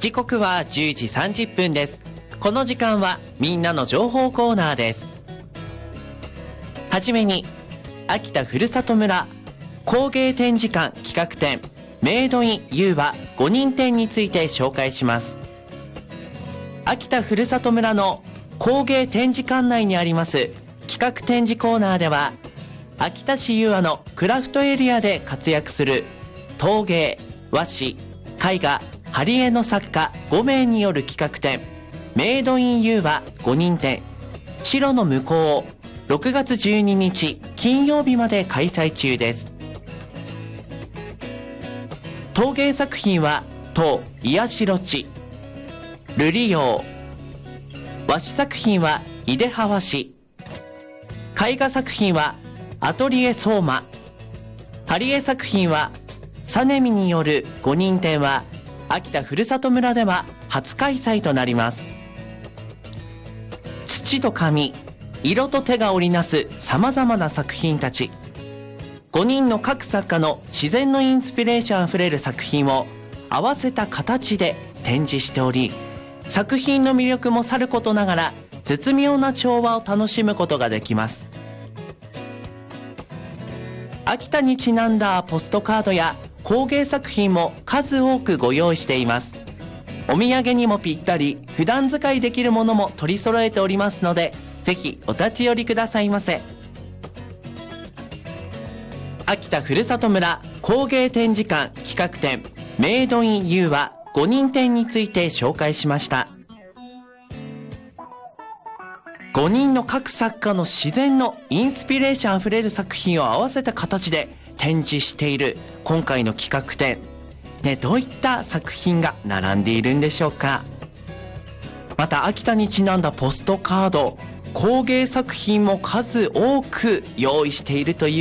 時刻は10時30分です。この時間はみんなの情報コーナーです。はじめに、秋田ふるさと村工芸展示館企画展メイドインユーバ5人展について紹介します。秋田ふるさと村の工芸展示館内にあります企画展示コーナーでは、秋田市ユーアのクラフトエリアで活躍する陶芸、和紙、絵画、貼り絵の作家5名による企画展メイドインユーバ5人展白の向こう6月12日金曜日まで開催中です。陶芸作品は陶癒しろち、瑠璃用、和紙作品はいでは和紙、絵画作品はアトリエ相馬、貼り絵作品はサネミによる5人展は秋田ふるさと村では初開催となります。土と紙、色と手が織りなすさまざまな作品たち、5人の各作家の自然のインスピレーションあふれる作品を合わせた形で展示しており、作品の魅力もさることながら絶妙な調和を楽しむことができます。秋田にちなんだポストカードや工芸作品も数多くご用意しています。お土産にもぴったり、普段使いできるものも取り揃えておりますので、ぜひお立ち寄りくださいませ。秋田ふるさと村工芸展示館企画展メイドインユーは5人展について紹介しました。5人の各作家の自然のインスピレーションあふれる作品を合わせた形で展示している今回の企画展、どういった作品が並んでいるんでしょうか。また秋田にちなんだポストカード、工芸作品も数多く用意しているという